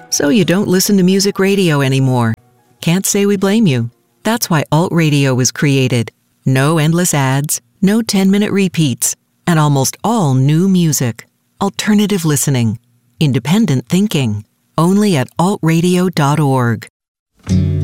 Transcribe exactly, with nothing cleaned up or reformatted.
So you don't listen to music radio anymore. Can't say we blame you. That's why Alt Radio was created. No endless ads, no ten-minute repeats, and almost all new music. Alternative listening. Independent thinking. Only at alt radio dot org.